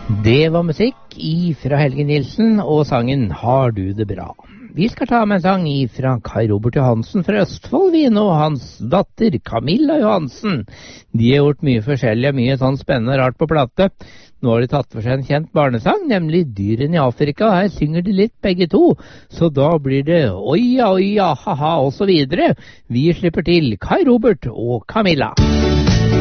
Det var musikk fra Helge Nilsen og sangen Har du det bra? Vi skal ta med en sang fra Kai Robert Johansen fra Østfold, og hans datter Camilla Johansen. De har gjort mye forskjellig og mye sånn spennende og rart på plate. Nå har de tatt for seg en kjent barnesang, nemlig Dyrene i Afrika. Her synger de litt begge to, så da blir det oia, oia, haha og så videre. Vi slipper til Kai Robert og Camilla.